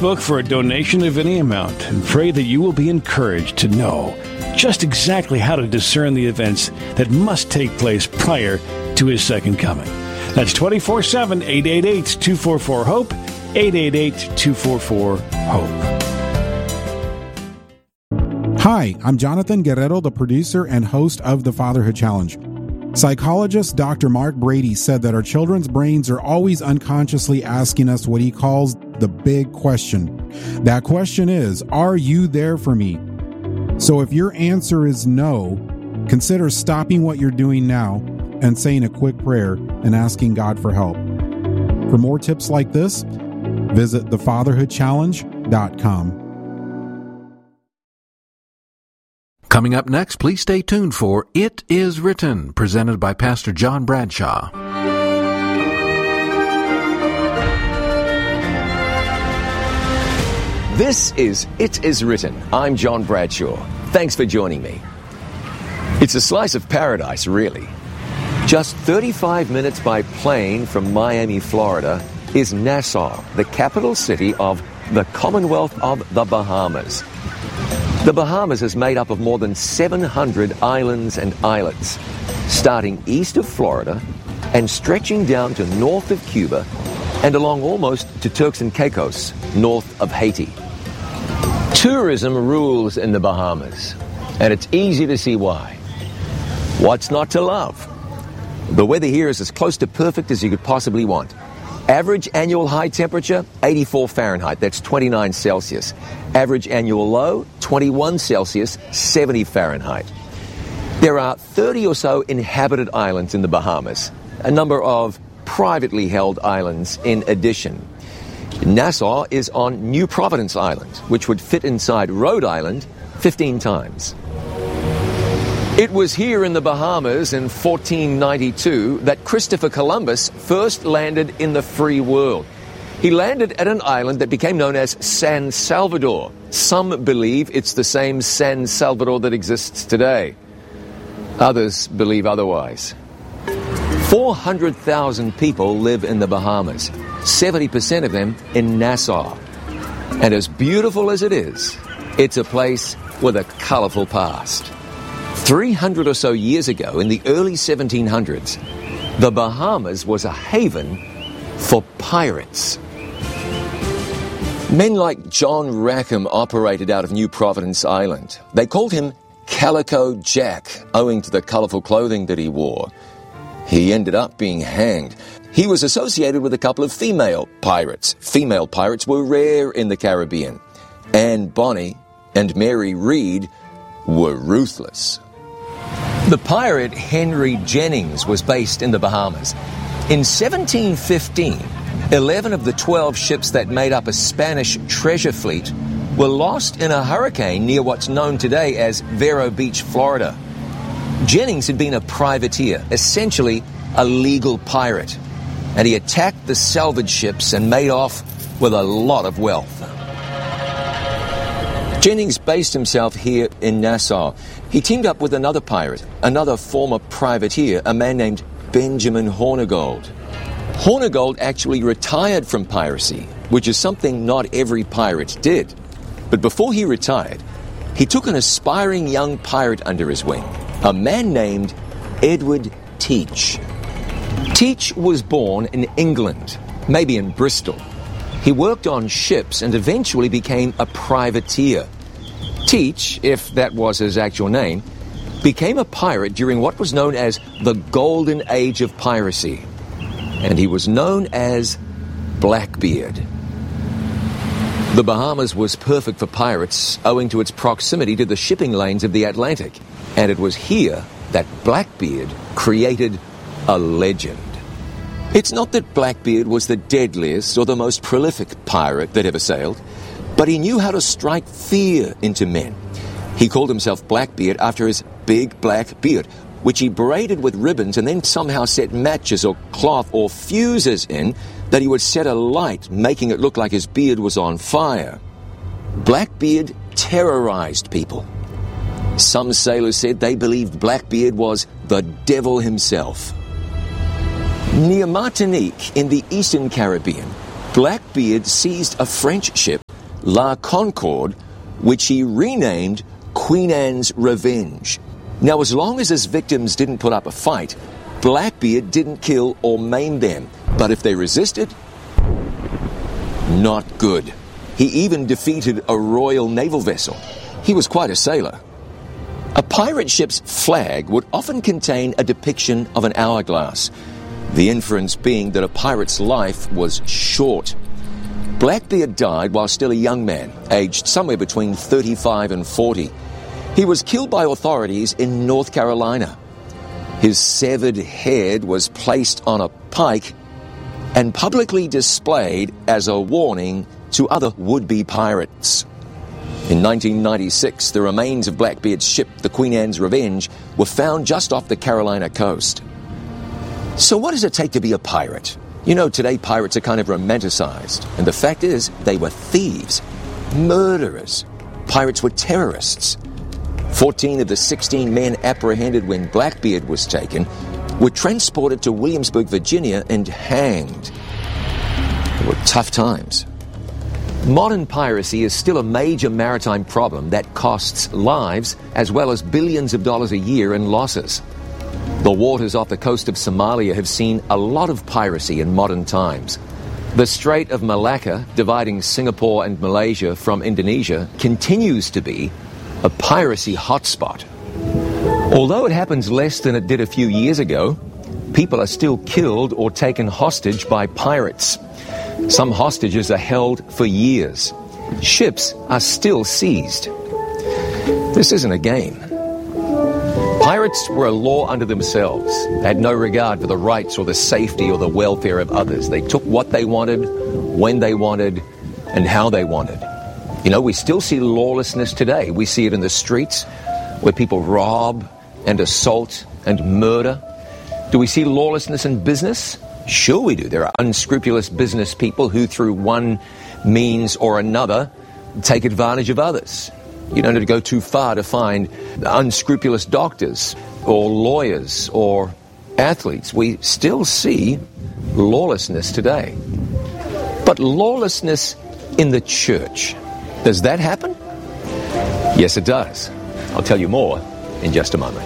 Facebook for a donation of any amount and pray that you will be encouraged to know just exactly how to discern the events that must take place prior to His second coming. That's 24/7, 888-244-HOPE, 888-244-HOPE. Hi, I'm Jonathan Guerrero, the producer and host of the Fatherhood Challenge. Psychologist Dr. Mark Brady said that our children's brains are always unconsciously asking us what he calls the big question. That question is, are you there for me? So if your answer is no, consider stopping what you're doing now and saying a quick prayer and asking God for help. For more tips like this, visit thefatherhoodchallenge.com. Coming up next, please stay tuned for It Is Written, presented by Pastor John Bradshaw. This is It Is Written. I'm John Bradshaw. Thanks for joining me. It's a slice of paradise, really. Just 35 minutes by plane from Miami, Florida, is Nassau, the capital city of the Commonwealth of the Bahamas. The Bahamas is made up of more than 700 islands and islets, starting east of Florida and stretching down to north of Cuba and along almost to Turks and Caicos, north of Haiti. Tourism rules in the Bahamas, and it's easy to see why. What's not to love? The weather here is as close to perfect as you could possibly want. Average annual high temperature, 84 Fahrenheit, that's 29 Celsius. Average annual low, 21 Celsius, 70 Fahrenheit. There are 30 or so inhabited islands in the Bahamas, a number of privately held islands in addition. Nassau is on New Providence Island, which would fit inside Rhode Island 15 times. It was here in the Bahamas in 1492 that Christopher Columbus first landed in the free world. He landed at an island that became known as San Salvador. Some believe it's the same San Salvador that exists today. Others believe otherwise. 400,000 people live in the Bahamas, 70% of them in Nassau. And as beautiful as it is, it's a place with a colorful past. 300 or so years ago, in the early 1700s, the Bahamas was a haven for pirates. Men like John Rackham operated out of New Providence Island. They called him Calico Jack, owing to the colorful clothing that he wore. He ended up being hanged. He was associated with a couple of female pirates. Female pirates were rare in the Caribbean. Anne Bonny and Mary Read were ruthless. The pirate Henry Jennings was based in the Bahamas. In 1715, 11 of the 12 ships that made up a Spanish treasure fleet were lost in a hurricane near what's known today as Vero Beach, Florida. Jennings had been a privateer, essentially a legal pirate, and he attacked the salvage ships and made off with a lot of wealth. Jennings based himself here in Nassau. He teamed up with another pirate, another former privateer, a man named Benjamin Hornigold. Hornigold actually retired from piracy, which is something not every pirate did. But before he retired, he took an aspiring young pirate under his wing, a man named Edward Teach. Teach was born in England, maybe in Bristol. He worked on ships and eventually became a privateer. Teach, if that was his actual name, became a pirate during what was known as the Golden Age of Piracy. And he was known as Blackbeard. The Bahamas was perfect for pirates owing to its proximity to the shipping lanes of the Atlantic. And it was here that Blackbeard created a legend. It's not that Blackbeard was the deadliest or the most prolific pirate that ever sailed, but he knew how to strike fear into men. He called himself Blackbeard after his big black beard, which he braided with ribbons and then somehow set matches or cloth or fuses in that he would set alight, making it look like his beard was on fire. Blackbeard terrorized people. Some sailors said they believed Blackbeard was the devil himself. Near Martinique in the Eastern Caribbean, Blackbeard seized a French ship La Concorde, which he renamed Queen Anne's Revenge. Now, as long as his victims didn't put up a fight, Blackbeard didn't kill or maim them. But if they resisted, not good. He even defeated a royal naval vessel. He was quite a sailor. A pirate ship's flag would often contain a depiction of an hourglass, the inference being that a pirate's life was short. Blackbeard died while still a young man, aged somewhere between 35 and 40. He was killed by authorities in North Carolina. His severed head was placed on a pike and publicly displayed as a warning to other would-be pirates. In 1996, the remains of Blackbeard's ship, the Queen Anne's Revenge, were found just off the Carolina coast. So what does it take to be a pirate? You know, today pirates are kind of romanticized, and the fact is, they were thieves, murderers. Pirates were terrorists. 14 of the 16 men apprehended when Blackbeard was taken were transported to Williamsburg, Virginia, and hanged. They were tough times. Modern piracy is still a major maritime problem that costs lives as well as billions of dollars a year in losses. The waters off the coast of Somalia have seen a lot of piracy in modern times. The Strait of Malacca, dividing Singapore and Malaysia from Indonesia, continues to be a piracy hotspot. Although it happens less than it did a few years ago, people are still killed or taken hostage by pirates. Some hostages are held for years. Ships are still seized. This isn't a game. Pirates were a law unto themselves. They had no regard for the rights or the safety or the welfare of others. They took what they wanted, when they wanted, and how they wanted. You know, we still see lawlessness today. We see it in the streets where people rob and assault and murder. Do we see lawlessness in business? Sure we do. There are unscrupulous business people who, through one means or another, take advantage of others. You don't have to go too far to find unscrupulous doctors or lawyers or athletes. We still see lawlessness today. But lawlessness in the church, does that happen? Yes, it does. I'll tell you more in just a moment.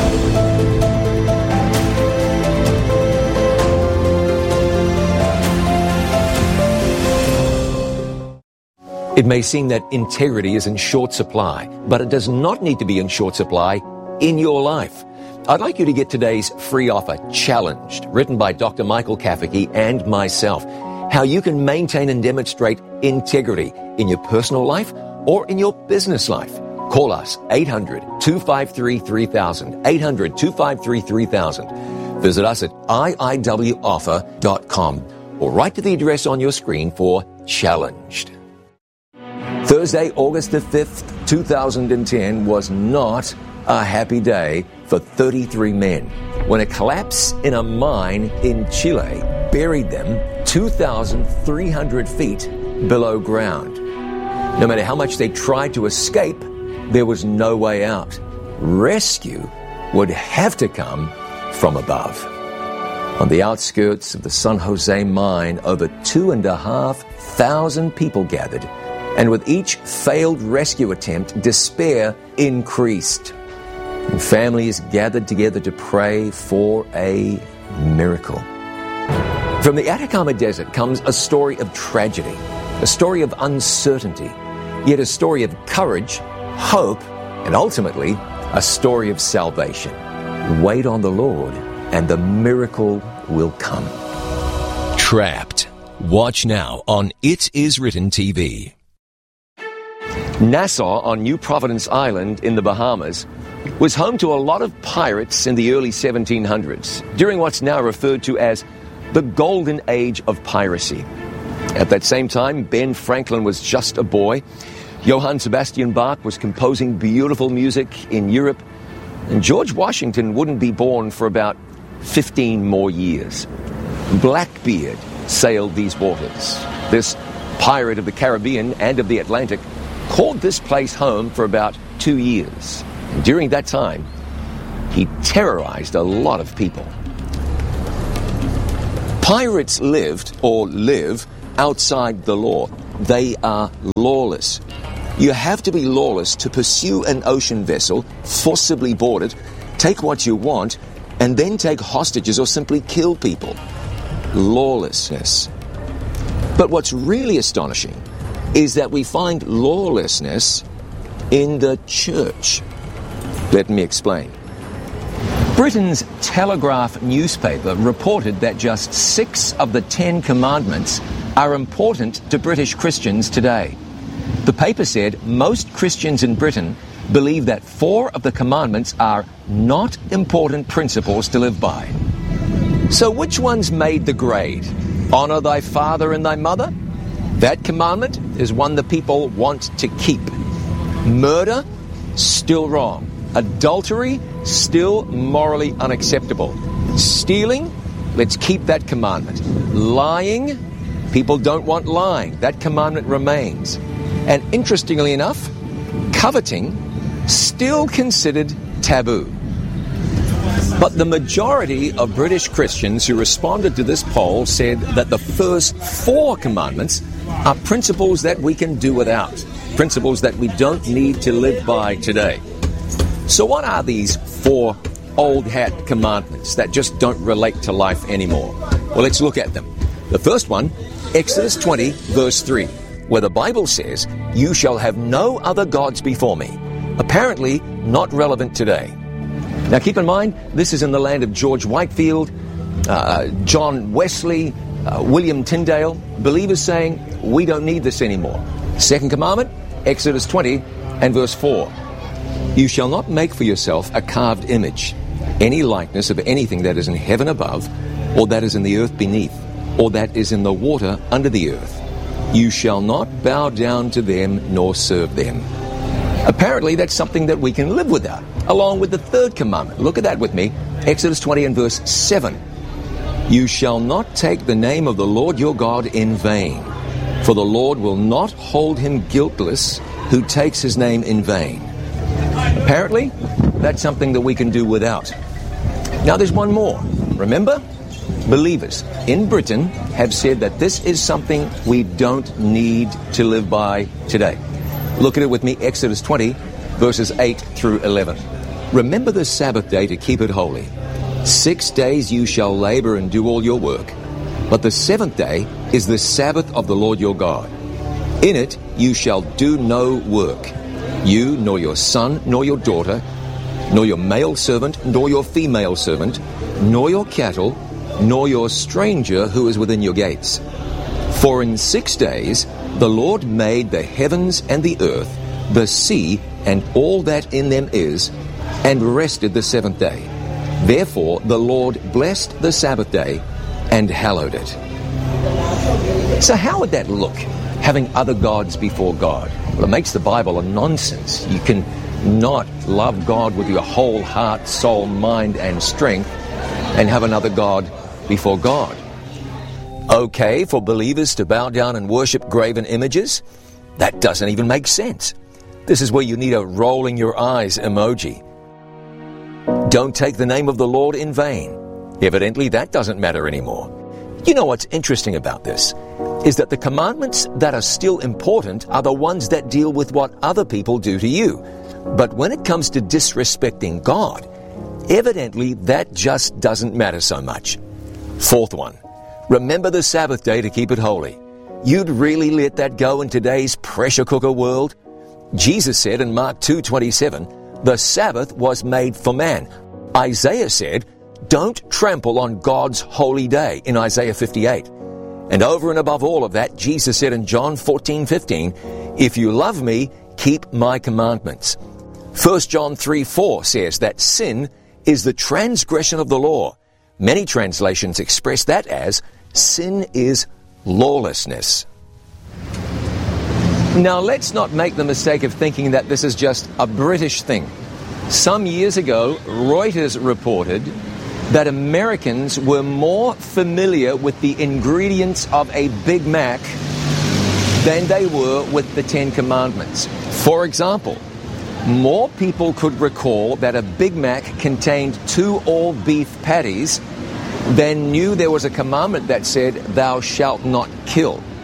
It may seem that integrity is in short supply, but it does not need to be in short supply in your life. I'd like you to get today's free offer, Challenged, written by Dr. Michael Kafferke and myself. How you can maintain and demonstrate integrity in your personal life or in your business life. Call us, 800-253-3000, 800-253-3000. Visit us at iiwoffer.com or write to the address on your screen for Challenged. Thursday, August the 5th, 2010 was not a happy day for 33 men when a collapse in a mine in Chile buried them 2,300 feet below ground. No matter how much they tried to escape, there was no way out. Rescue would have to come from above. On the outskirts of the San Jose mine, over 2,500 people gathered. And with each failed rescue attempt, despair increased. And families gathered together to pray for a miracle. From the Atacama Desert comes a story of tragedy, a story of uncertainty, yet a story of courage, hope, and ultimately a story of salvation. Wait on the Lord, and the miracle will come. Trapped. Watch now on It Is Written TV. Nassau on New Providence Island in the Bahamas was home to a lot of pirates in the early 1700s, during what's now referred to as the golden age of piracy. At that same time, Ben Franklin was just a boy. Johann Sebastian Bach was composing beautiful music in Europe, and George Washington wouldn't be born for about 15 more years. Blackbeard sailed these waters. This pirate of the Caribbean and of the Atlantic called this place home for about 2 years. And during that time, he terrorized a lot of people. Pirates lived, or live, outside the law. they are lawless. You have to be lawless to pursue an ocean vessel, forcibly board it, take what you want, and then take hostages or simply kill people. Lawlessness. But what's really astonishing is that we find lawlessness in the church. Let me explain. Britain's Telegraph newspaper reported that just 6 of the 10 commandments are important to British Christians today. The paper said most Christians in Britain believe that 4 of the commandments are not important principles to live by. So which ones made the grade? Honor thy father and thy mother? That commandment is one that people want to keep. Murder? Still wrong. Adultery? Still morally unacceptable. Stealing? Let's keep that commandment. Lying? People don't want lying. That commandment remains. And interestingly enough, coveting? Still considered taboo. But the majority of British Christians who responded to this poll said that the first 4 commandments are principles that we can do without, principles that we don't need to live by today. So what are these 4 old hat commandments that just don't relate to life anymore? Well, let's look at them. The first one, Exodus 20, verse 3, where the Bible says, "You shall have no other gods before me." Apparently not relevant today. Now keep in mind, this is in the land of George Whitefield, John Wesley, William Tyndale, believers saying, we don't need this anymore. Second commandment, Exodus 20 and verse 4. "You shall not make for yourself a carved image, any likeness of anything that is in heaven above, or that is in the earth beneath, or that is in the water under the earth. You shall not bow down to them nor serve them." Apparently that's something that we can live without, along with the third commandment. Look at that with me, Exodus 20 and verse 7. "You shall not take the name of the Lord your God in vain, for the Lord will not hold him guiltless who takes his name in vain." Apparently, that's something that we can do without. Now there's one more. Remember? Believers in Britain have said that this is something we don't need to live by today. Look at it with me, Exodus 20, verses 8 through 11. "Remember the Sabbath day to keep it holy. 6 days you shall labor and do all your work, but the 7th day is the Sabbath of the Lord your God. In it you shall do no work, you nor your son nor your daughter, nor your male servant nor your female servant, nor your cattle, nor your stranger who is within your gates. For in 6 days the Lord made the heavens and the earth, the sea, and all that in them is, and rested the 7th day. Therefore the Lord blessed the Sabbath day and hallowed it." So how would that look, having other gods before God? Well, it makes the Bible a nonsense. You can not love God with your whole heart, soul, mind, and strength and have another God before God. Okay for believers to bow down and worship graven images? That doesn't even make sense. This is where you need a rolling your eyes emoji. Don't take the name of the Lord in vain. Evidently that doesn't matter anymore. You know what's interesting about this is that the commandments that are still important are the ones that deal with what other people do to you. But when it comes to disrespecting God, evidently that just doesn't matter so much. Fourth one, remember the Sabbath day to keep it holy. You'd really let that go in today's pressure cooker world? Jesus said in Mark 2:27, the Sabbath was made for man. Isaiah said, don't trample on God's holy day in Isaiah 58. And over and above all of that, Jesus said in John 14:15, if you love me, keep my commandments. 1 John 3:4 says that sin is the transgression of the law. Many translations express that as sin is lawlessness. Now let's not make the mistake of thinking that this is just a British thing. Some years ago, Reuters reported that Americans were more familiar with the ingredients of a Big Mac than they were with the Ten Commandments. For example, more people could recall that a Big Mac contained 2 all-beef patties than knew there was a commandment that said, thou shalt not kill.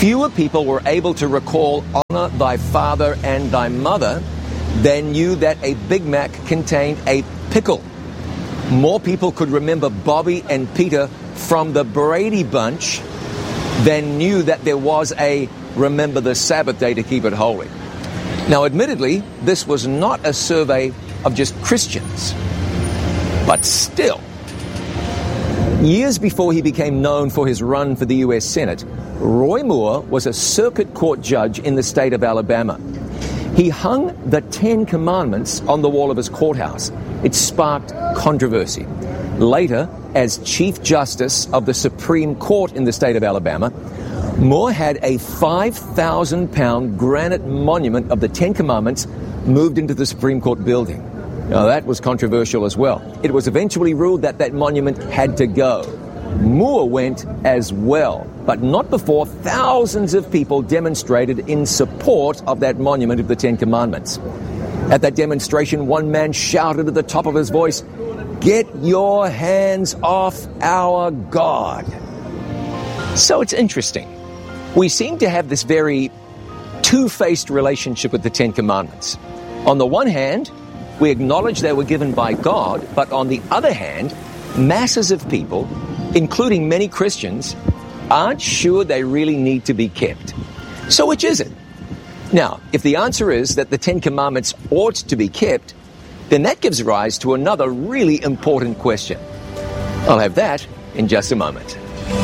fewer people were able to recall honor thy father and thy mother than knew that a Big Mac contained a pickle. More people could remember Bobby and Peter from the Brady Bunch than knew that there was a remember the Sabbath day to keep it holy. Now, admittedly, this was not a survey of just Christians, but still. Years before he became known for his run for the U.S. Senate, Roy Moore was a circuit court judge in the state of Alabama. He hung the 10 Commandments on the wall of his courthouse. It sparked controversy. Later, as Chief Justice of the Supreme Court in the state of Alabama, Moore had a 5,000-pound granite monument of the 10 Commandments moved into the Supreme Court building. Now, that was controversial as well. It was eventually ruled that that monument had to go. Moore went as well, but not before thousands of people demonstrated in support of that monument of the 10 Commandments. At that demonstration, one man shouted at the top of his voice, "Get your hands off our God." So it's interesting. We seem to have this very two-faced relationship with the 10 Commandments. On the one hand, we acknowledge they were given by God, but on the other hand, masses of people, including many Christians, aren't sure they really need to be kept. So which is it? Now, if the answer is that the 10 Commandments ought to be kept, then that gives rise to another really important question. I'll have that in just a moment.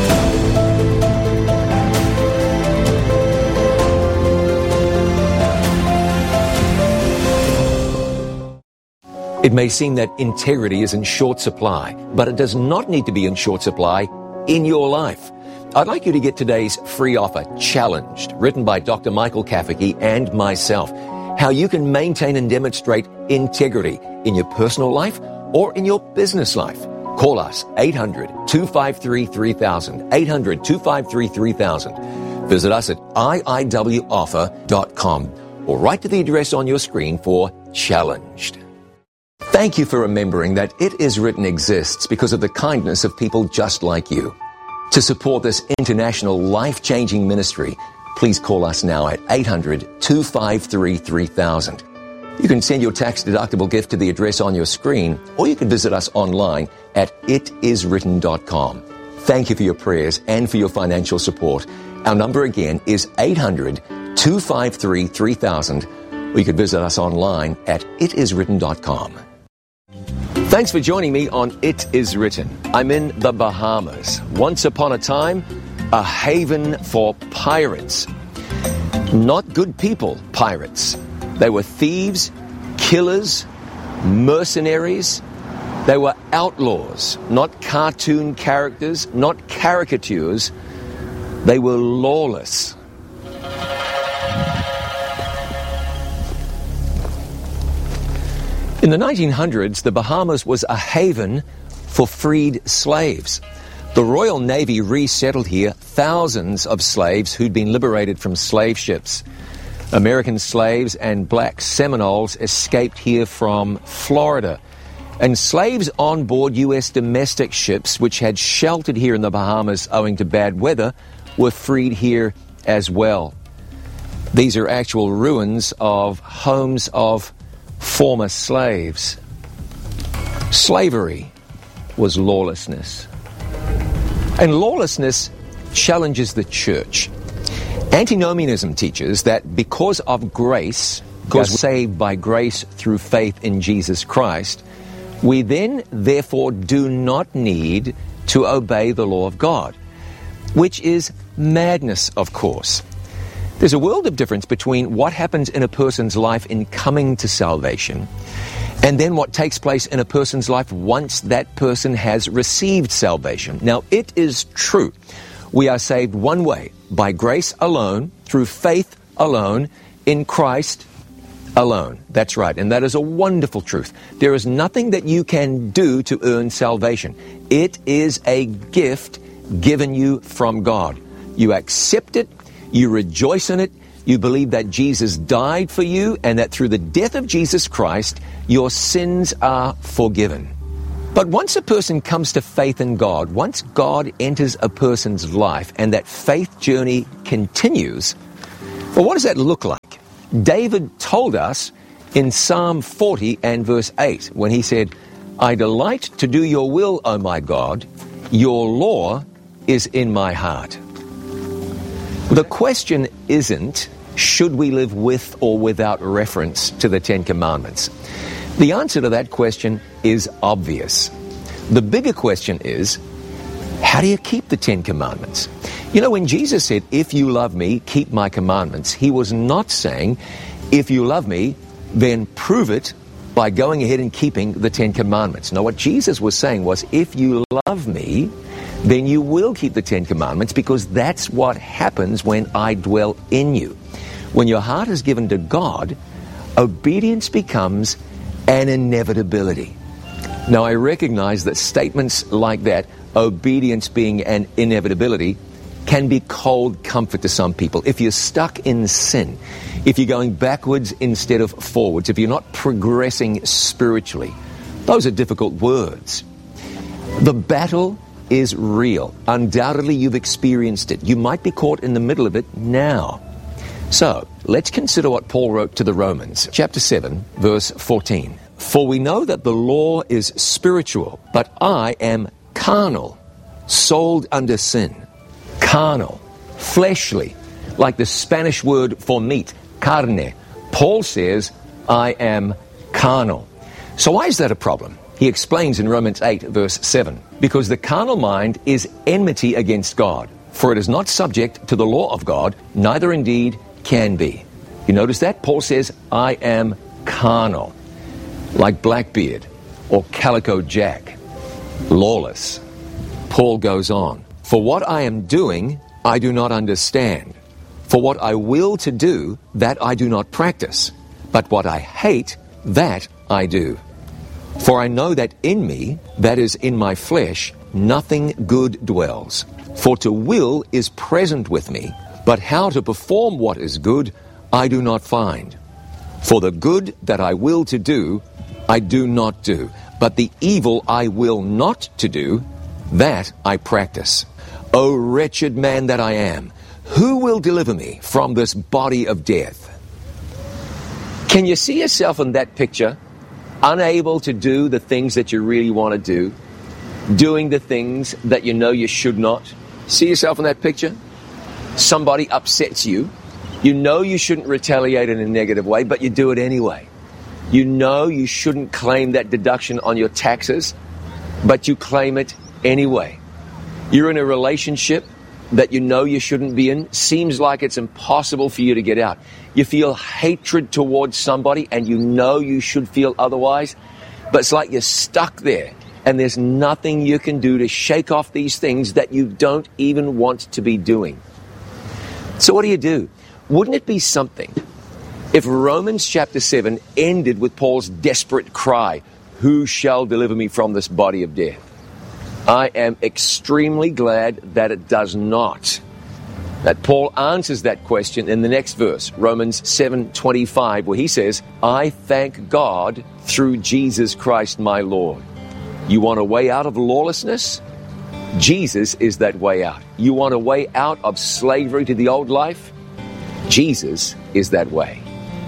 It may seem that integrity is in short supply, but it does not need to be in short supply in your life. I'd like you to get today's free offer, Challenged, written by Dr. Michael Kafferke and myself, how you can maintain and demonstrate integrity in your personal life or in your business life. Call us, 800-253-3000, 800-253-3000. Visit us at iiwoffer.com or write to the address on your screen for Challenged. Thank you for remembering that It Is Written exists because of the kindness of people just like you. To support this international life-changing ministry, please call us now at 800-253-3000. You can send your tax-deductible gift to the address on your screen, or you can visit us online at itiswritten.com. Thank you for your prayers and for your financial support. Our number again is 800-253-3000, or you can visit us online at itiswritten.com. Thanks for joining me on It Is Written. I'm in the Bahamas. Once upon a time, a haven for pirates. Not good people, pirates. They were thieves, killers, mercenaries. They were outlaws, not cartoon characters, not caricatures. They were lawless. In the 1900s, the Bahamas was a haven for freed slaves. The Royal Navy resettled here thousands of slaves who'd been liberated from slave ships. American slaves and black Seminoles escaped here from Florida. And slaves on board U.S. domestic ships, which had sheltered here in the Bahamas owing to bad weather, were freed here as well. These are actual ruins of homes of former slaves. Slavery was lawlessness. And lawlessness challenges the church. Antinomianism teaches that because of grace, because we're saved by grace through faith in Jesus Christ, we then therefore do not need to obey the law of God, which is madness, of course. There's a world of difference between what happens in a person's life in coming to salvation and then what takes place in a person's life once that person has received salvation. Now, it is true. We are saved one way, by grace alone, through faith alone, in Christ alone. That's right, and that is a wonderful truth. There is nothing that you can do to earn salvation. It is a gift given you from God. You accept it. You rejoice in it. You believe that Jesus died for you and that through the death of Jesus Christ, your sins are forgiven. But once a person comes to faith in God, once God enters a person's life and that faith journey continues, well, what does that look like? David told us in Psalm 40 and verse 8 when he said, I delight to do your will, O my God. Your law is in my heart. The question isn't, should we live with or without reference to the Ten Commandments? The answer to that question is obvious. The bigger question is, how do you keep the Ten Commandments? You know, when Jesus said, if you love me, keep my commandments, he was not saying, if you love me, then prove it by going ahead and keeping the Ten Commandments. No, what Jesus was saying was, if you love me, then you will keep the Ten Commandments, because that's what happens when I dwell in you. When your heart is given to God, obedience becomes an inevitability. Now, I recognize that statements like that, obedience being an inevitability, can be cold comfort to some people. If you're stuck in sin, if you're going backwards instead of forwards, if you're not progressing spiritually, those are difficult words. The battle is real. Undoubtedly, you've experienced it. You might be caught in the middle of it now. So, let's consider what Paul wrote to the Romans, chapter 7, verse 14. For we know that the law is spiritual, but I am carnal, sold under sin. Carnal, fleshly, like the Spanish word for meat, carne. Paul says, I am carnal. So why is that a problem? He explains in Romans 8, verse 7, because the carnal mind is enmity against God, for it is not subject to the law of God, neither indeed can be. You notice that? Paul says, I am carnal, like Blackbeard or Calico Jack, lawless. Paul goes on, for what I am doing, I do not understand. For what I will to do, that I do not practice. But what I hate, that I do. For I know that in me, that is in my flesh, nothing good dwells. For to will is present with me, but how to perform what is good, I do not find. For the good that I will to do, I do not do. But the evil I will not to do, that I practice. O wretched man that I am, who will deliver me from this body of death? Can you see yourself in that picture? Unable to do the things that you really want to do, doing the things that you know you should not. See yourself in that picture? Somebody upsets you. You know you shouldn't retaliate in a negative way, but you do it anyway. You know you shouldn't claim that deduction on your taxes, but you claim it anyway. You're in a relationship that you know you shouldn't be in. Seems like it's impossible for you to get out. You feel hatred towards somebody and you know you should feel otherwise, but it's like you're stuck there and there's nothing you can do to shake off these things that you don't even want to be doing. So what do? Wouldn't it be something if Romans chapter 7 ended with Paul's desperate cry, who shall deliver me from this body of death? I am extremely glad that it does not. That Paul answers that question in the next verse, Romans 7:25, where he says, I thank God through Jesus Christ my Lord. You want a way out of lawlessness? Jesus is that way out. You want a way out of slavery to the old life? Jesus is that way.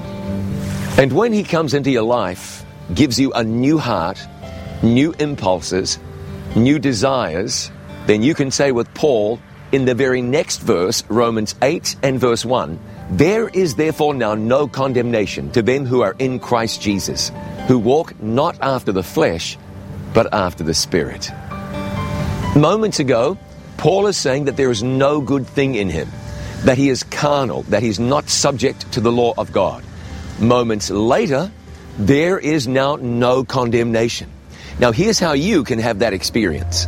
And when he comes into your life, gives you a new heart, new impulses, new desires, then you can say with Paul in the very next verse, Romans 8 and verse 1, there is therefore now no condemnation to them who are in Christ Jesus, who walk not after the flesh, but after the Spirit. Moments ago, Paul is saying that there is no good thing in him, that he is carnal, that he's not subject to the law of God. Moments later, there is now no condemnation. Now, here's how you can have that experience.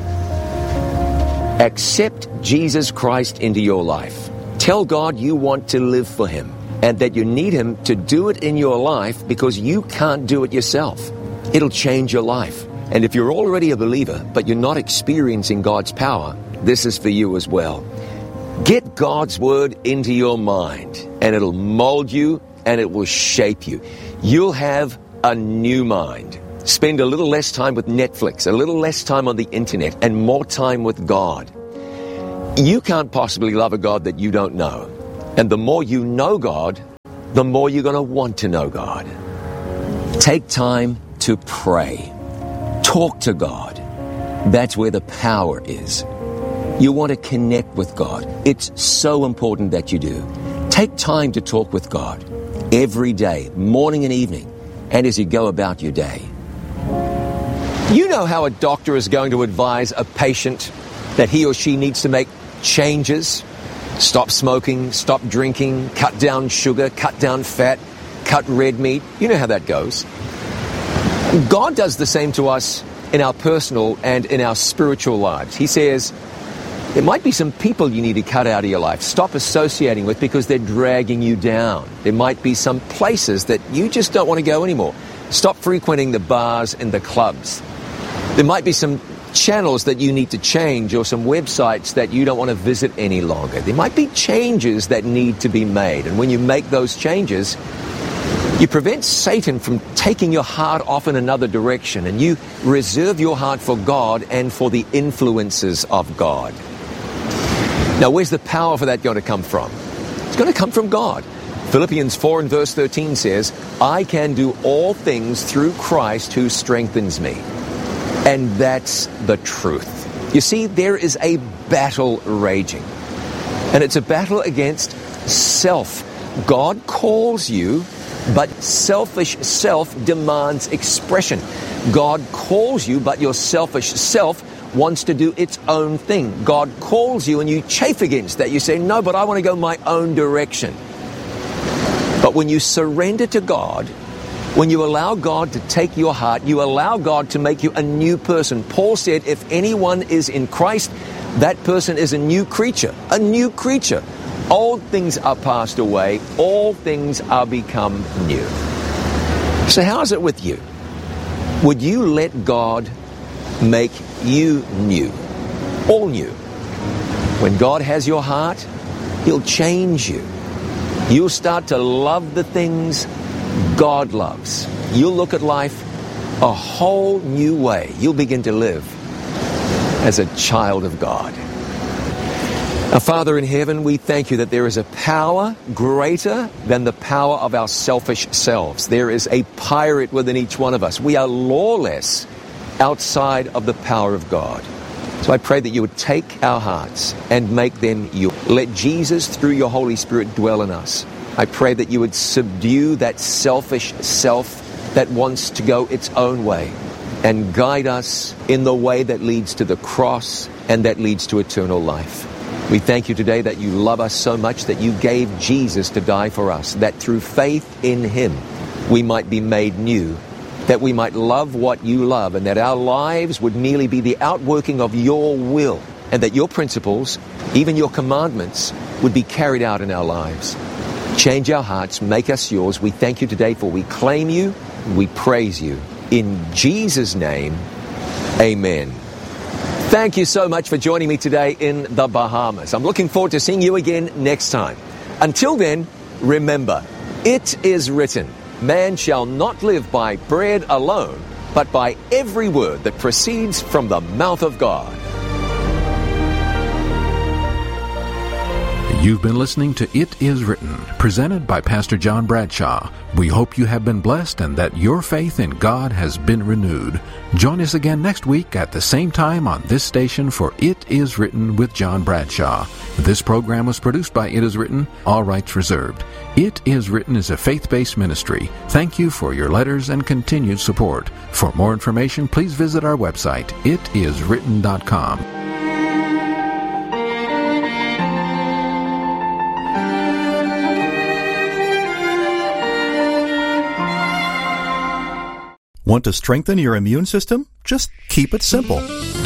Accept Jesus Christ into your life. Tell God you want to live for Him and that you need Him to do it in your life because you can't do it yourself. It'll change your life. And if you're already a believer, but you're not experiencing God's power, this is for you as well. Get God's Word into your mind and it'll mold you and it will shape you. You'll have a new mind. spend a little less time with Netflix, a little less time on the internet, and more time with God. You can't possibly love a God that you don't know. And the more you know God, the more you're going to want to know God. Take time to pray. Talk to God. That's where the power is. You want to connect with God. It's so important that you do. Take time to talk with God every day, morning and evening, and as you go about your day. You know how a doctor is going to advise a patient that he or she needs to make changes? Stop smoking, stop drinking, cut down sugar, cut down fat, cut red meat. You know how that goes. God does the same to us in our personal and in our spiritual lives. He says, there might be some people you need to cut out of your life. Stop associating with because they're dragging you down. There might be some places that you just don't want to go anymore. Stop frequenting the bars and the clubs. There might be some channels that you need to change or some websites that you don't want to visit any longer. There might be changes that need to be made. And when you make those changes, you prevent Satan from taking your heart off in another direction, and you reserve your heart for God and for the influences of God. Now, where's the power for that going to come from? It's going to come from God. Philippians 4 and verse 13 says, I can do all things through Christ who strengthens me. And that's the truth. You see, there is a battle raging. And it's a battle against self. God calls you, but selfish self demands expression. God calls you, but your selfish self wants to do its own thing. God calls you and you chafe against that. You say, no, but I want to go my own direction. But when you surrender to God, when you allow God to take your heart, you allow God to make you a new person. Paul said, if anyone is in Christ, that person is a new creature. A new creature. Old things are passed away. All things are become new. So how is it with you? Would you let God make you new? All new. When God has your heart, He'll change you. You'll start to love the things God loves. You'll look at life a whole new way. You'll begin to live as a child of God. Our Father in heaven, we thank you that there is a power greater than the power of our selfish selves. There is a pirate within each one of us. We are lawless outside of the power of God. So I pray that you would take our hearts and make them yours. Let Jesus, through your Holy Spirit, dwell in us. I pray that you would subdue that selfish self that wants to go its own way and guide us in the way that leads to the cross and that leads to eternal life. We thank you today that you love us so much that you gave Jesus to die for us, that through faith in him we might be made new, that we might love what you love, and that our lives would merely be the outworking of your will, and that your principles, even your commandments, would be carried out in our lives. Change our hearts, make us yours. We thank you today, for we claim you, we praise you. In Jesus' name, amen. Thank you so much for joining me today in the Bahamas. I'm looking forward to seeing you again next time. Until then, remember, it is written, man shall not live by bread alone, but by every word that proceeds from the mouth of God. You've been listening to It Is Written, presented by Pastor John Bradshaw. We hope you have been blessed and that your faith in God has been renewed. Join us again next week at the same time on this station for It Is Written with John Bradshaw. This program was produced by It Is Written, all rights reserved. It Is Written is a faith-based ministry. Thank you for your letters and continued support. For more information, please visit our website, itiswritten.com. Want to strengthen your immune system? Just keep it simple.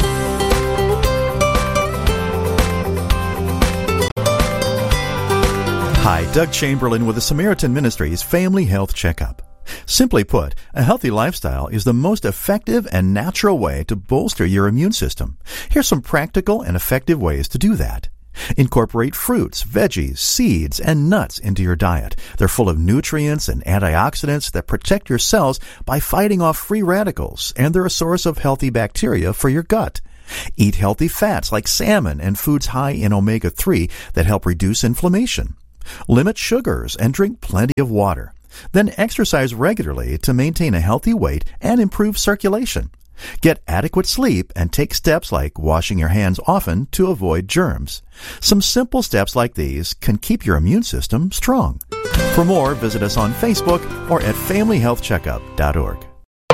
Hi, Doug Chamberlain with the Samaritan Ministries Family Health Checkup. Simply put, a healthy lifestyle is the most effective and natural way to bolster your immune system. Here's some practical and effective ways to do that. Incorporate fruits, veggies, seeds, and nuts into your diet. They're full of nutrients and antioxidants that protect your cells by fighting off free radicals, and they're a source of healthy bacteria for your gut. Eat healthy fats like salmon and foods high in omega-3 that help reduce inflammation. Limit sugars and drink plenty of water. Then exercise regularly to maintain a healthy weight and improve circulation. Get adequate sleep and take steps like washing your hands often to avoid germs. Some simple steps like these can keep your immune system strong. For more, visit us on Facebook or at familyhealthcheckup.org.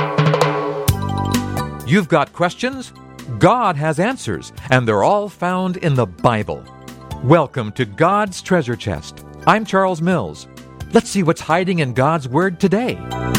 You've got questions? God has answers, and they're all found in the Bible. Welcome to God's Treasure Chest. I'm Charles Mills. Let's see what's hiding in God's Word today.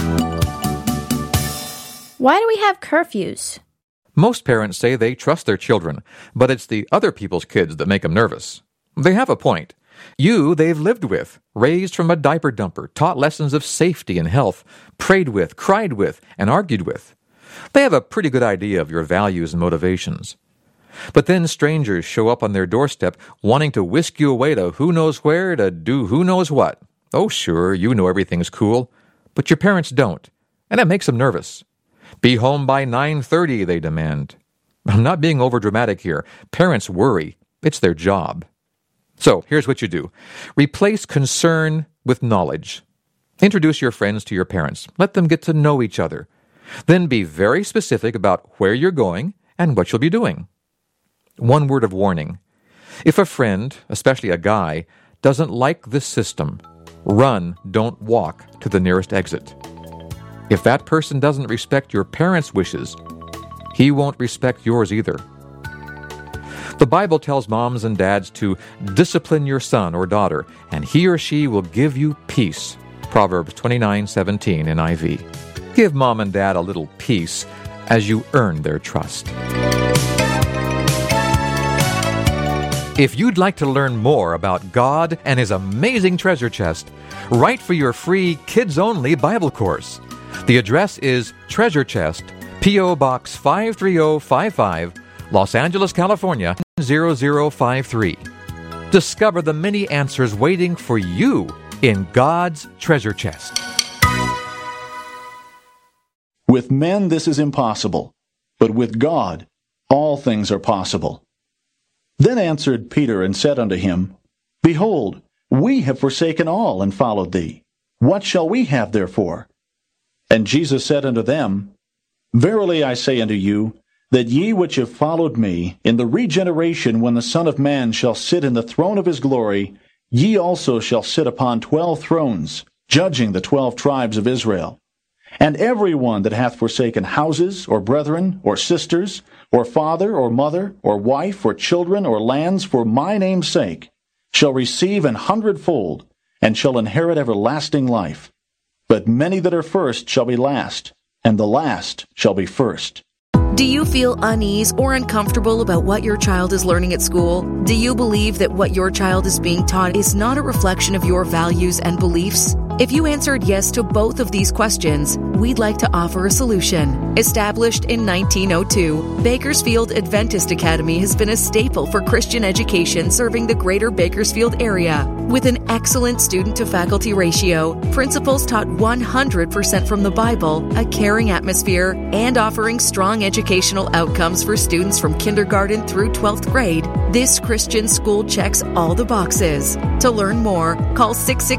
Why do we have curfews? Most parents say they trust their children, but it's the other people's kids that make them nervous. They have a point. You, they've lived with, raised from a diaper dumper, taught lessons of safety and health, prayed with, cried with, and argued with. They have a pretty good idea of your values and motivations. But then strangers show up on their doorstep wanting to whisk you away to who knows where to do who knows what. Oh, sure, you know everything's cool, but your parents don't, and it makes them nervous. Be home by 9:30, they demand. I'm not being overdramatic here. Parents worry. It's their job. So, here's what you do. Replace concern with knowledge. Introduce your friends to your parents. Let them get to know each other. Then be very specific about where you're going and what you'll be doing. One word of warning. If a friend, especially a guy, doesn't like this system, run, don't walk to the nearest exit. If that person doesn't respect your parents' wishes, he won't respect yours either. The Bible tells moms and dads to discipline your son or daughter, and he or she will give you peace. Proverbs 29:17 NIV. Give mom and dad a little peace as you earn their trust. If you'd like to learn more about God and His amazing treasure chest, write for your free kids-only Bible course. The address is Treasure Chest, P.O. Box 53055, Los Angeles, California, 0053. Discover the many answers waiting for you in God's treasure chest. With men this is impossible, but with God all things are possible. Then answered Peter and said unto him, Behold, we have forsaken all and followed thee. What shall we have therefore? And Jesus said unto them, Verily I say unto you, that ye which have followed me, in the regeneration when the Son of Man shall sit in the throne of his glory, ye also shall sit upon 12 thrones, judging the 12 tribes of Israel. And every one that hath forsaken houses, or brethren, or sisters, or father, or mother, or wife, or children, or lands, for my name's sake, shall receive 100-fold, and shall inherit everlasting life. But many that are first shall be last, and the last shall be first. Do you feel unease or uncomfortable about what your child is learning at school? Do you believe that what your child is being taught is not a reflection of your values and beliefs? If you answered yes to both of these questions, we'd like to offer a solution. Established in 1902, Bakersfield Adventist Academy has been a staple for Christian education serving the greater Bakersfield area. With an excellent student-to-faculty ratio, principals taught 100% from the Bible, a caring atmosphere, and offering strong educational outcomes for students from kindergarten through 12th grade, this Christian school checks all the boxes. To learn more, call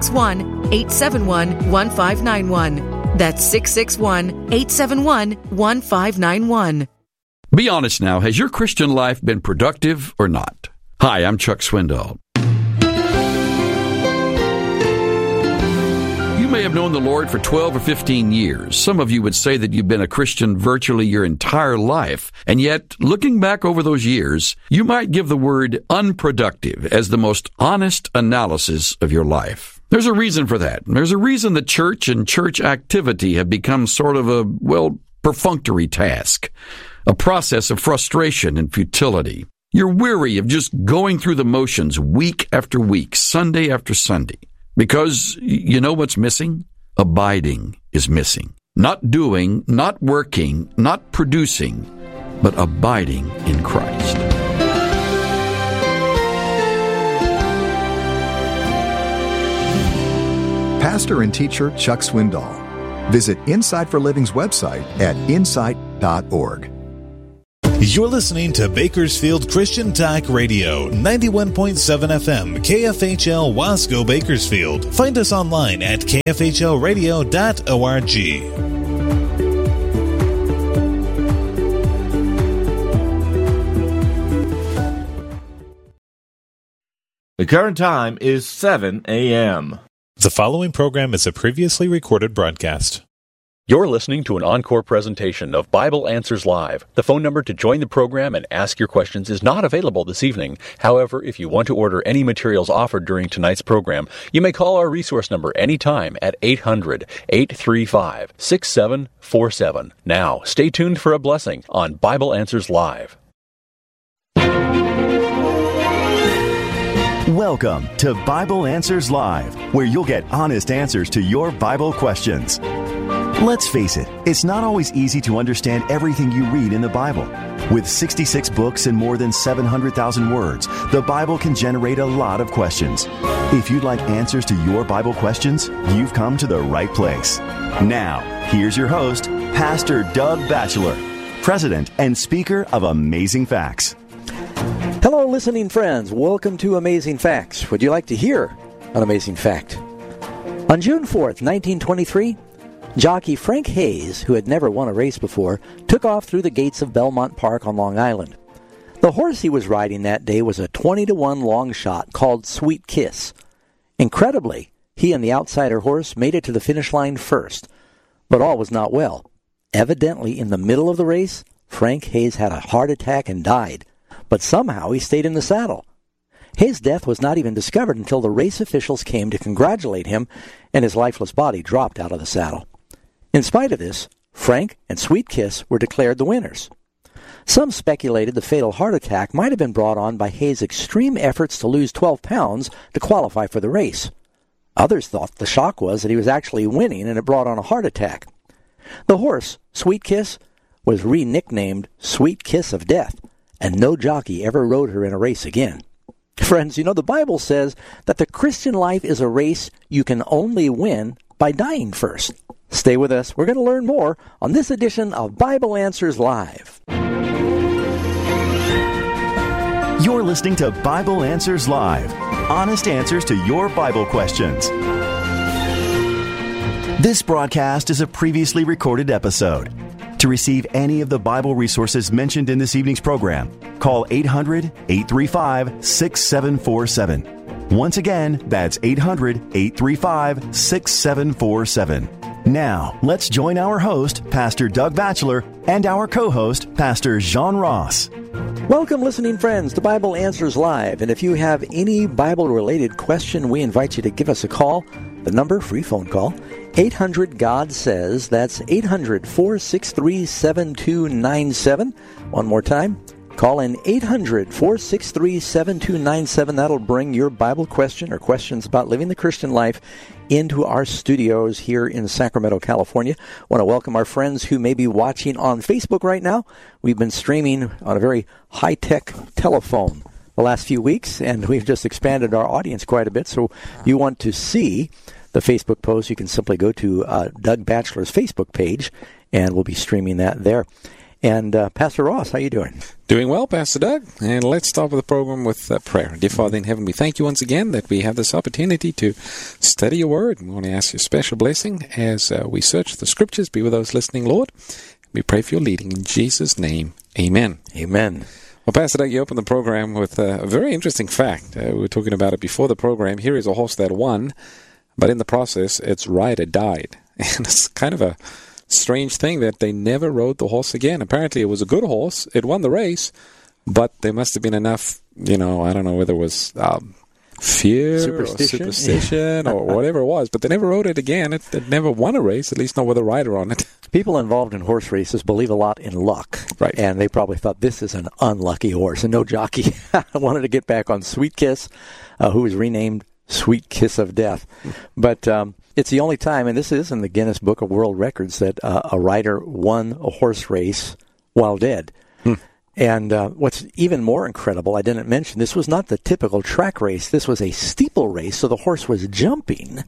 661-871-1591. That's 661-871-1591. Be honest now, has your Christian life been productive or not? Hi, I'm Chuck Swindoll. You may have known the Lord for 12 or 15 years. Some of you would say that you've been a Christian virtually your entire life. And yet, looking back over those years, you might give the word unproductive as the most honest analysis of your life. There's a reason for that. There's a reason that church and church activity have become sort of a, perfunctory task, a process of frustration and futility. You're weary of just going through the motions week after week, Sunday after Sunday. Because you know what's missing? Abiding is missing. Not doing, not working, not producing, but abiding in Christ. pastor and teacher Chuck Swindoll. Visit Insight for Living's website at insight.org. You're listening to Bakersfield Christian Talk Radio, 91.7 FM, KFHL Wasco, Bakersfield. Find us online at kfhlradio.org. The current time is 7 a.m. The following program is a previously recorded broadcast. You're listening to an encore presentation of Bible Answers Live. The phone number to join the program and ask your questions is not available this evening. However, if you want to order any materials offered during tonight's program, you may call our resource number anytime at 800-835-6747. Now, stay tuned for a blessing on Bible Answers Live. Welcome to Bible Answers Live, where you'll get honest answers to your Bible questions. Let's face it, it's not always easy to understand everything you read in the Bible. With 66 books and more than 700,000 words, the Bible can generate a lot of questions. If you'd like answers to your Bible questions, you've come to the right place. Now, here's your host, Pastor Doug Batchelor, President and Speaker of Amazing Facts. Hello, listening friends. Welcome to Amazing Facts. Would you like to hear an amazing fact? On June 4th, 1923, jockey Frank Hayes, who had never won a race before, took off through the gates of Belmont Park on Long Island. The horse he was riding that day was a 20-to-1 long shot called Sweet Kiss. Incredibly, he and the outsider horse made it to the finish line first. But all was not well. Evidently, in the middle of the race, Frank Hayes had a heart attack and died. But somehow he stayed in the saddle. His death was not even discovered until the race officials came to congratulate him, and his lifeless body dropped out of the saddle. In spite of this, Frank and Sweet Kiss were declared the winners. Some speculated the fatal heart attack might have been brought on by Hayes' extreme efforts to lose 12 pounds to qualify for the race. Others thought the shock was that he was actually winning and it brought on a heart attack. The horse, Sweet Kiss, was re-nicknamed Sweet Kiss of Death, and no jockey ever rode her in a race again. Friends, you know, the Bible says that the Christian life is a race you can only win by dying first. Stay with us. We're going to learn more on this edition of Bible Answers Live. You're listening to Bible Answers Live. Honest answers to your Bible questions. This broadcast is a previously recorded episode. To receive any of the Bible resources mentioned in this evening's program, call 800-835-6747. Once again, that's 800-835-6747. Now, let's join our host, Pastor Doug Batchelor, and our co-host, Pastor Jean Ross. Welcome, listening friends, to Bible Answers Live. And if you have any Bible-related question, we invite you to give us a call. The number, free phone call, 800-GOD-SAYS. That's 800-463-7297. One more time. Call in 800-463-7297. That'll bring your Bible question or questions about living the Christian life into our studios here in Sacramento, California. I want to welcome our friends who may be watching on Facebook right now. We've been streaming on a very high-tech telephone the last few weeks, and we've just expanded our audience quite a bit. So you want to see the Facebook post, you can simply go to Doug Batchelor's Facebook page, and we'll be streaming that there. And Pastor Ross, how you doing? Doing well, Pastor Doug. And let's start with the program with prayer. Dear Father in heaven, we thank you once again that we have this opportunity to study your word. We want to ask you a special blessing as we search the scriptures. Be with those listening, Lord. We pray for your leading in Jesus' name. Amen. Amen. Well, Pastor Doug, you opened the program with a very interesting fact. We were talking about it before the program. Here is a horse that won, but in the process, its rider died. And it's kind of a strange thing that they never rode the horse again. Apparently, it was a good horse. It won the race, but there must have been enough, I don't know whether it was fear or superstition or whatever it was, but they never rode it again. It never won a race, at least not with a rider on it. People involved in horse races believe a lot in luck. Right. And they probably thought, this is an unlucky horse. And no jockey wanted to get back on Sweet Kiss, who was renamed Sweet Kiss of Death. But it's the only time, and this is in the Guinness Book of World Records, that a rider won a horse race while dead. And what's even more incredible, I didn't mention, this was not the typical track race. This was a steeple race, so the horse was jumping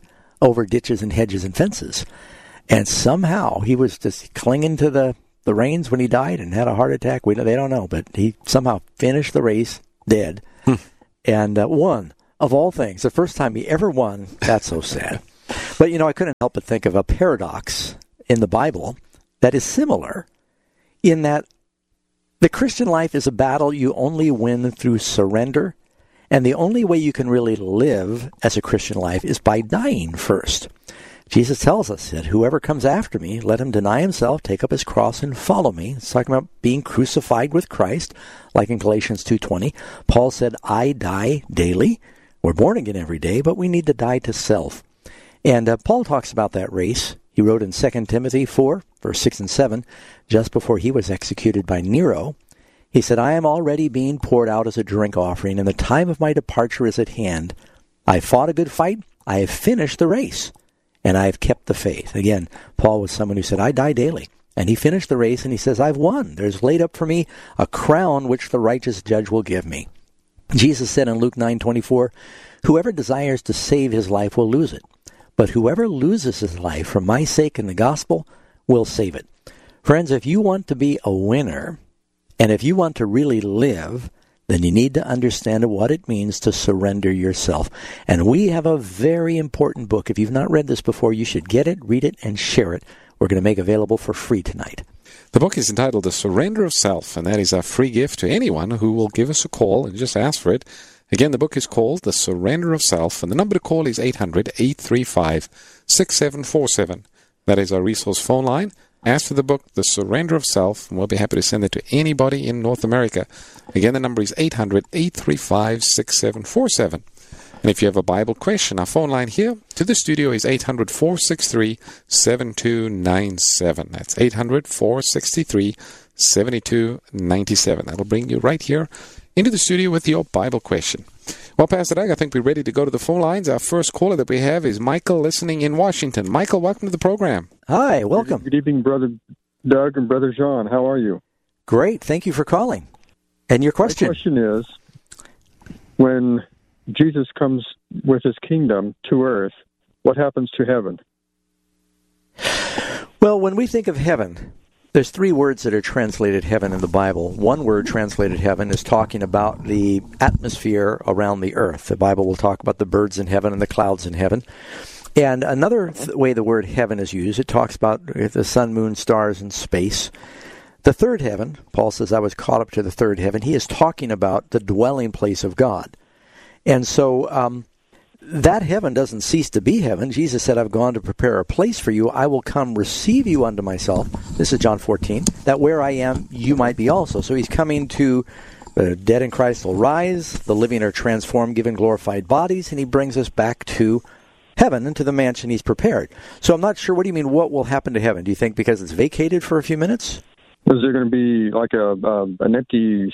over ditches and hedges and fences. And somehow he was just clinging to the reins when he died and had a heart attack. They don't know, but he somehow finished the race dead and won, of all things. The first time he ever won. That's so sad. But, I couldn't help but think of a paradox in the Bible that is similar in that the Christian life is a battle you only win through surrender, and the only way you can really live as a Christian life is by dying first. Jesus tells us that whoever comes after me, let him deny himself, take up his cross, and follow me. It's talking about being crucified with Christ, like in Galatians 2:20. Paul said, I die daily. We're born again every day, but we need to die to self. And Paul talks about that race. He wrote in 2 Timothy 4, verse 6 and 7, just before he was executed by Nero. He said, I am already being poured out as a drink offering, and the time of my departure is at hand. I fought a good fight. I have finished the race, and I have kept the faith. Again, Paul was someone who said, I die daily. And he finished the race, and he says, I've won. There's laid up for me a crown which the righteous judge will give me. Jesus said in Luke 9:24, whoever desires to save his life will lose it. But whoever loses his life for my sake and the gospel will save it. Friends, if you want to be a winner, and if you want to really live, then you need to understand what it means to surrender yourself. And we have a very important book. If you've not read this before, you should get it, read it, and share it. We're going to make available for free tonight. The book is entitled The Surrender of Self, and that is a free gift to anyone who will give us a call and just ask for it. Again, the book is called The Surrender of Self, and the number to call is 800-835-6747. That is our resource phone line. Ask for the book, The Surrender of Self, and we'll be happy to send it to anybody in North America. Again, the number is 800-835-6747. And if you have a Bible question, our phone line here to the studio is 800-463-7297. That's 800-463-7297. That'll bring you right here into the studio with your Bible question. Well, Pastor Doug, I think we're ready to go to the phone lines. Our first caller that we have is Michael, listening in Washington. Michael, welcome to the program. Hi, welcome. Good evening, Brother Doug and Brother John. How are you? Great. Thank you for calling. And your question? My question is, when Jesus comes with his kingdom to earth, what happens to heaven? Well, when we think of heaven, there's three words that are translated heaven in the Bible. One word translated heaven is talking about the atmosphere around the earth. The Bible will talk about the birds in heaven and the clouds in heaven. And another way the word heaven is used, it talks about the sun, moon, stars, and space. The third heaven, Paul says, I was caught up to the third heaven. He is talking about the dwelling place of God. And so that heaven doesn't cease to be heaven. Jesus said, I've gone to prepare a place for you. I will come receive you unto myself. This is John 14. That where I am, you might be also. So he's coming to the dead in Christ will rise, the living are transformed, given glorified bodies, and he brings us back to heaven, into the mansion he's prepared. So I'm not sure, what do you mean, what will happen to heaven? Do you think because it's vacated for a few minutes? Is there going to be like an empty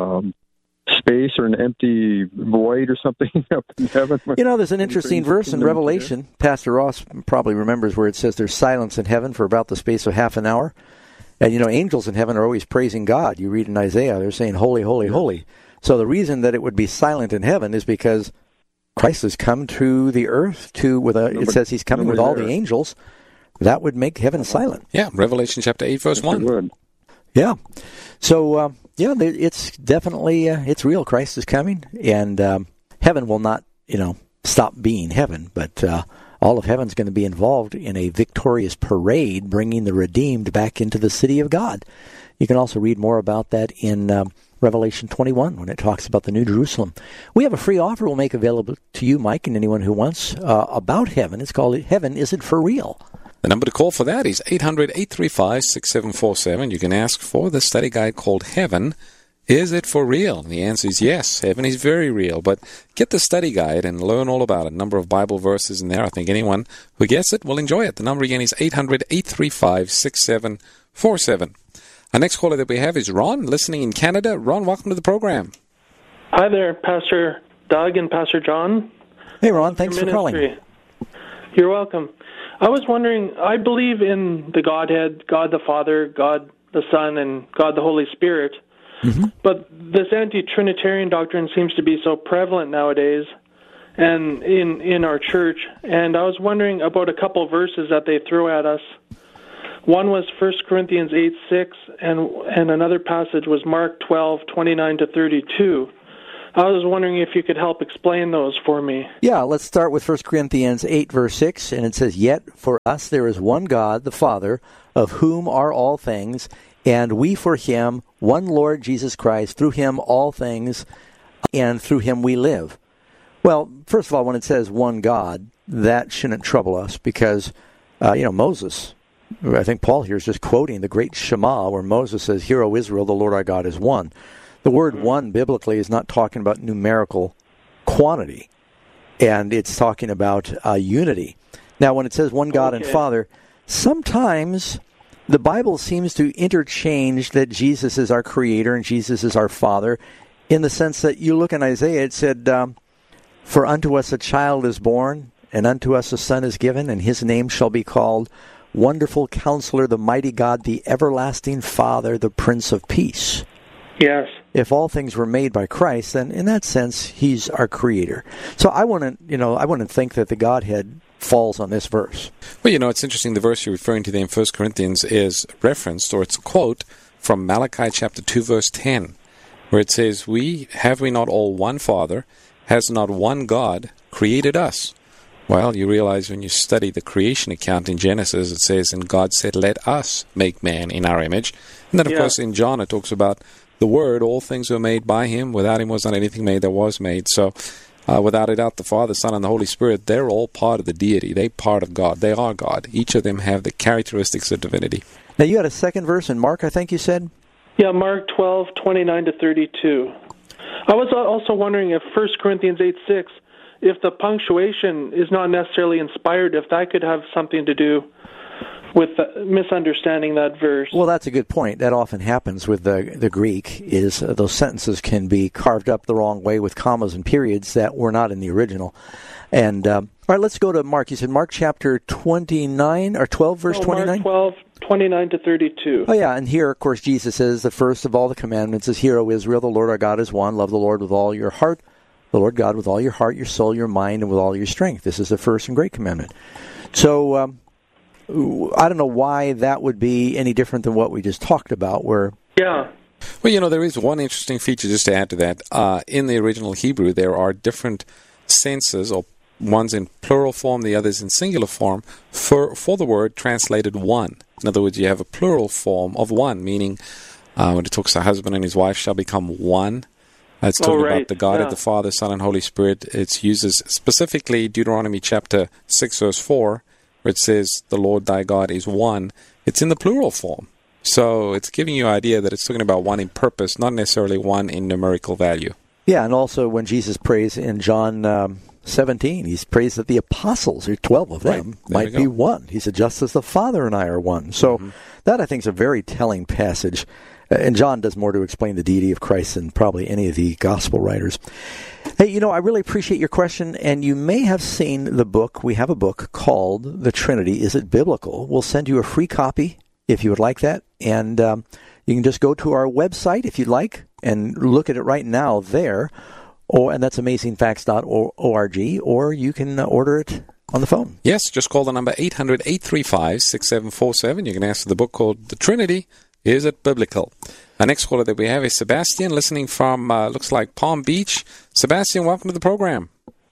space or an empty void or something up in heaven? There's an interesting verse in Revelation. Pastor Ross probably remembers where it says there's silence in heaven for about the space of half an hour. And, angels in heaven are always praising God. You read in Isaiah, they're saying, holy, holy, holy. So the reason that it would be silent in heaven is because Christ has come to the earth it says he's coming with all the angels. That would make heaven silent. Yeah, Revelation chapter 8, verse 1. Yeah. So, it's definitely, it's real. Christ is coming, and heaven will not, stop being heaven, but all of heaven's going to be involved in a victorious parade bringing the redeemed back into the city of God. You can also read more about that in Revelation 21 when it talks about the New Jerusalem. We have a free offer we'll make available to you, Mike, and anyone who wants about heaven. It's called Heaven Is It For Real? The number to call for that is 800-835-6747. You can ask for the study guide called Heaven Is It For Real? And the answer is yes, heaven is very real. But get the study guide and learn all about it. A number of Bible verses in there. I think anyone who gets it will enjoy it. The number again is 800-835-6747. Our next caller that we have is Ron, listening in Canada. Ron, welcome to the program. Hi there, Pastor Doug and Pastor John. Hey, Ron, thanks for calling. You're welcome. I was wondering, I believe in the Godhead, God the Father, God the Son, and God the Holy Spirit. Mm-hmm. But this anti-Trinitarian doctrine seems to be so prevalent nowadays. and in our church. And I was wondering about a couple of verses that they throw at us. One was 1 Corinthians 8:6, and another passage was Mark 12:29-32. I was wondering if you could help explain those for me. Yeah, let's start with 1 Corinthians 8, verse 6, and it says, "Yet for us there is one God, the Father, of whom are all things, and we for him, one Lord Jesus Christ, through him all things, and through him we live." Well, first of all, when it says one God, that shouldn't trouble us because, Moses, I think Paul here is just quoting the great Shema where Moses says, "Hear, O Israel, the Lord our God is one." The word one biblically is not talking about numerical quantity, and it's talking about unity. Now, when it says one God and Father, sometimes the Bible seems to interchange that Jesus is our Creator and Jesus is our Father, in the sense that you look in Isaiah, it said, "For unto us a child is born, and unto us a son is given, and his name shall be called Wonderful Counselor, the Mighty God, the Everlasting Father, the Prince of Peace." Yes. If all things were made by Christ, then in that sense, he's our Creator. So I wouldn't think that the Godhead falls on this verse. Well, it's interesting. The verse you're referring to there in 1 Corinthians is referenced, or it's a quote from Malachi chapter 2, verse 10, where it says, Have we not all one Father? Has not one God created us? Well, you realize when you study the creation account in Genesis, it says, "And God said, let us make man in our image." And then, of course, in John, it talks about the Word, all things were made by him. Without him was not anything made that was made. So, without a doubt, the Father, Son, and the Holy Spirit, they're all part of the deity. They're part of God. They are God. Each of them have the characteristics of divinity. Now, you had a second verse in Mark, I think you said? Yeah, Mark 12:29-32. I was also wondering if 1 Corinthians 8:6, if the punctuation is not necessarily inspired, if that could have something to do with misunderstanding that verse. Well, that's a good point. That often happens with the Greek, is those sentences can be carved up the wrong way with commas and periods that were not in the original. And all right, let's go to Mark. You said Mark chapter 29 or 12, verse 29? Mark 12:29-32. Oh, yeah, and here, of course, Jesus says, "The first of all the commandments is, Hear, O Israel, the Lord our God is one. Love the Lord with all your heart, the Lord God with all your heart, your soul, your mind, and with all your strength." This is the first and great commandment. So, I don't know why that would be any different than what we just talked about. Yeah. Well, there is one interesting feature just to add to that. In the original Hebrew, there are different senses, or one's in plural form, the other's in singular form, for the word translated one. In other words, you have a plural form of one, meaning when it talks to husband and his wife shall become one. It's talking about the Godhead, the Father, Son, and Holy Spirit. It uses specifically Deuteronomy chapter 6, verse 4, where it says, "The Lord thy God is one." It's in the plural form. So it's giving you an idea that it's talking about one in purpose, not necessarily one in numerical value. Yeah, and also when Jesus prays in John 17, he prays that the apostles, or 12 of them, might be one. He said, "Just as the Father and I are one." So that, I think, is a very telling passage. And John does more to explain the deity of Christ than probably any of the gospel writers. Hey, I really appreciate your question, and you may have seen the book. We have a book called The Trinity, Is It Biblical? We'll send you a free copy if you would like that, and you can just go to our website if you'd like and look at it right now there, and that's amazingfacts.org, or you can order it on the phone. Yes, just call the number 800-835-6747. You can ask for the book called The Trinity, Is It Biblical? Our next caller that we have is Sebastian, listening from, looks like Palm Beach. Sebastian, welcome to the program.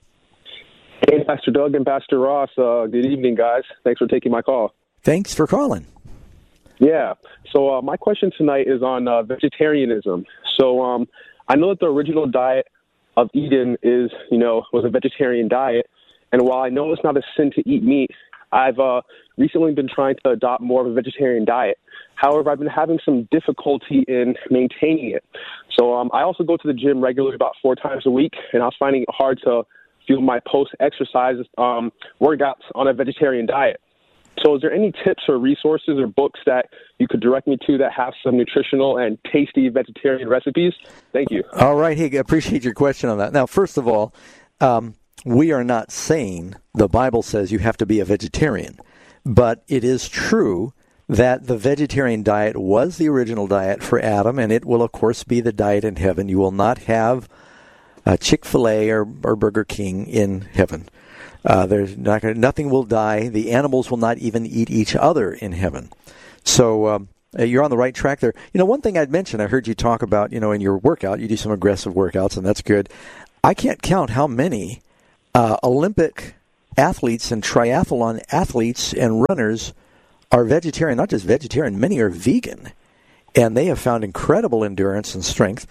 Hey, Pastor Doug and Pastor Ross. Good evening, guys. Thanks for taking my call. Thanks for calling. Yeah. So my question tonight is on vegetarianism. So I know that the original diet of Eden was a vegetarian diet. And while I know it's not a sin to eat meat, I've recently been trying to adopt more of a vegetarian diet. However, I've been having some difficulty in maintaining it. So I also go to the gym regularly about 4 times a week, and I was finding it hard to do my post-exercise workouts on a vegetarian diet. So is there any tips or resources or books that you could direct me to that have some nutritional and tasty vegetarian recipes? Thank you. All right. Hey, I appreciate your question on that. Now, first of all, we are not saying the Bible says you have to be a vegetarian, but it is true that the vegetarian diet was the original diet for Adam, and it will, of course, be the diet in heaven. You will not have Chick-fil-A or Burger King in heaven. Nothing will die. The animals will not even eat each other in heaven. So you're on the right track there. One thing I'd mention, I heard you talk about, in your workout, you do some aggressive workouts, and that's good. I can't count how many Olympic athletes and triathlon athletes and runners are vegetarian, not just vegetarian, many are vegan. And they have found incredible endurance and strength.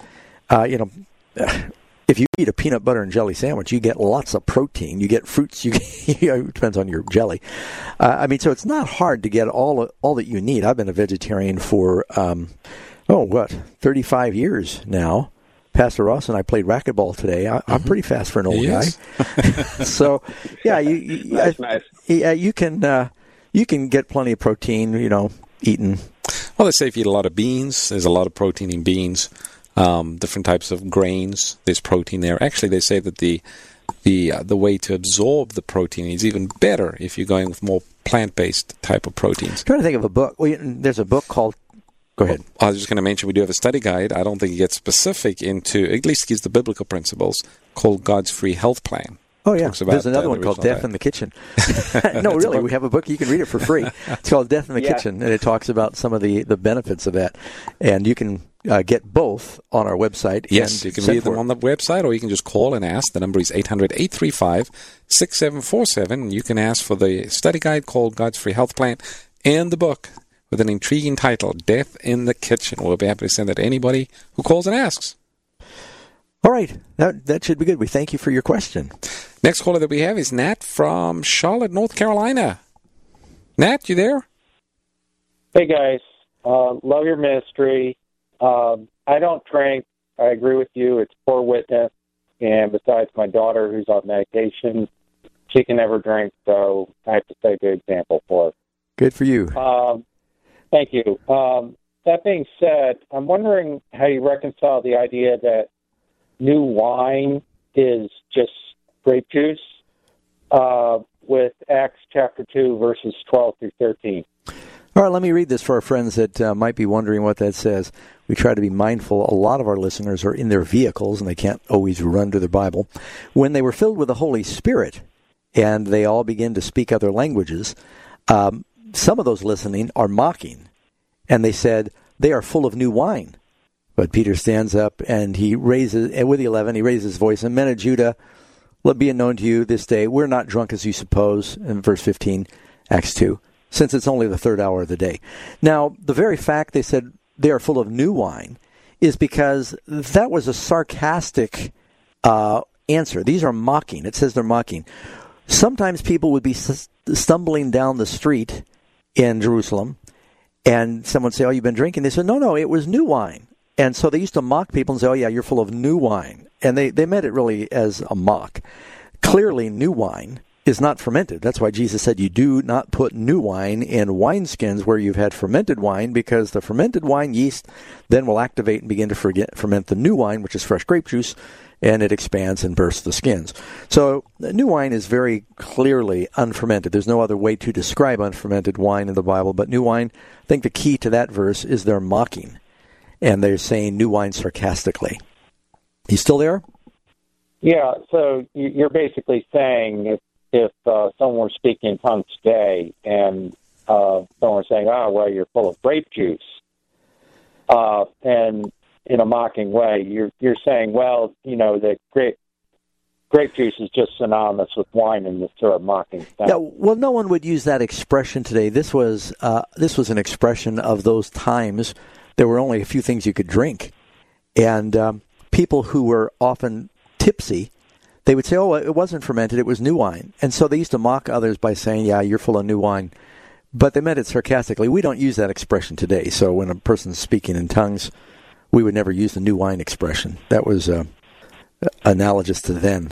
If you eat a peanut butter and jelly sandwich, you get lots of protein. You get fruits. It depends on your jelly. So it's not hard to get all that you need. I've been a vegetarian for 35 years now. Pastor Ross and I played racquetball today. I'm pretty fast for an old guy. So, yeah, That's nice. You can get plenty of protein. Eating. Well, they say if you eat a lot of beans, there's a lot of protein in beans. Different types of grains, there's protein there. Actually, they say that the way to absorb the protein is even better if you're going with more plant-based type of proteins. I'm trying to think of a book. There's a book called... Go ahead. I was just going to mention we do have a study guide. I don't think it gets specific into, at least gives the biblical principles, called God's Free Health Plan. Oh, yeah. There's another one called Death in the Kitchen. No, really, we have a book. You can read it for free. It's called Death in the Kitchen, and it talks about some of the benefits of that. And you can get both on our website. Yes, you can read them on the website, or you can just call and ask. The number is 800-835-6747. And you can ask for the study guide called God's Free Health Plan and the book with an intriguing title, Death in the Kitchen. We'll be happy to send that to anybody who calls and asks. All right. That should be good. We thank you for your question. Next caller that we have is Nat from Charlotte, North Carolina. Nat, you there? Hey, guys. Love your ministry. I don't drink. I agree with you. It's poor witness. And besides my daughter, who's on medication, she can never drink, so I have to set a good example for her. Good for you. Thank you. That being said, I'm wondering how you reconcile the idea that new wine is just grape juice with Acts chapter 2, verses 12 through 13. All right, let me read this for our friends that might be wondering what that says. We try to be mindful. A lot of our listeners are in their vehicles, and they can't always run to their Bible. When they were filled with the Holy Spirit, and they all begin to speak other languages, some of those listening are mocking. And they said, they are full of new wine. But Peter stands up, and he raises, and with the 11, he raises his voice, and men of Judah, let it be known to you this day, we're not drunk as you suppose, in verse 15, Acts 2, since it's only the third hour of the day. Now, the very fact they said they are full of new wine is because that was a sarcastic answer. These are mocking. It says they're mocking. Sometimes people would be stumbling down the street in Jerusalem, and someone would say, oh, you've been drinking? They said, no, it was new wine. And so they used to mock people and say, oh, yeah, you're full of new wine. And they meant it really as a mock. Clearly, new wine is not fermented. That's why Jesus said you do not put new wine in wineskins where you've had fermented wine, because the fermented wine yeast then will activate and begin to ferment the new wine, which is fresh grape juice, and it expands and bursts the skins. So new wine is very clearly unfermented. There's no other way to describe unfermented wine in the Bible, but new wine, I think the key to that verse is they're mocking, and they're saying new wine sarcastically. You still there? Yeah, so you're basically saying if someone were speaking in tongues today and someone was saying, oh, well, you're full of grape juice, and in a mocking way, you're saying, well, that grape juice is just synonymous with wine in this sort of mocking sense. Yeah, well, no one would use that expression today. This was an expression of those times. There were only a few things you could drink, and people who were often tipsy, they would say, oh, it wasn't fermented, it was new wine. And so they used to mock others by saying, yeah, you're full of new wine. But they meant it sarcastically. We don't use that expression today. So when a person's speaking in tongues, we would never use the new wine expression. That was analogous to then.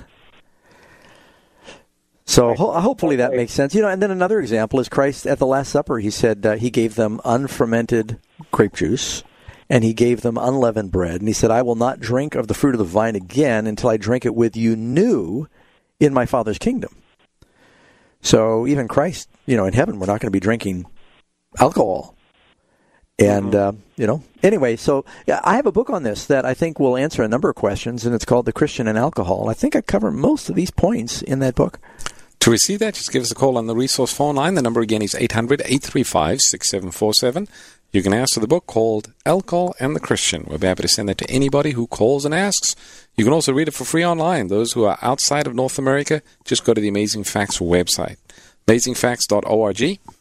So hopefully that makes sense. And then another example is Christ at the Last Supper. He said he gave them unfermented grape juice, and he gave them unleavened bread. And he said, I will not drink of the fruit of the vine again until I drink it with you new in my Father's kingdom. So even Christ, in heaven, we're not going to be drinking alcohol. And, anyway, so I have a book on this that I think will answer a number of questions, and it's called The Christian and Alcohol. I think I cover most of these points in that book. To receive that, just give us a call on the resource phone line. The number again is 800-835-6747. You can ask for the book called Alcohol and the Christian. We'll be happy to send that to anybody who calls and asks. You can also read it for free online. Those who are outside of North America, just go to the Amazing Facts website, amazingfacts.org.